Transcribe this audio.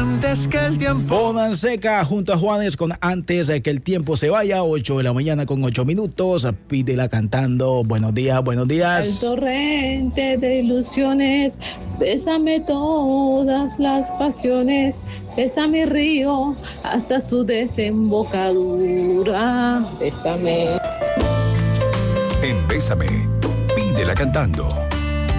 antes que el tiempo. Boda Seca junto a Juanes con Antes que el tiempo se vaya, 8 de la mañana con 8 minutos. Pídela cantando. Buenos días, buenos días. El torrente de ilusiones, bésame todas las pasiones, besa mi río hasta su desembocadura. Bésame. En Bésame, pídela cantando.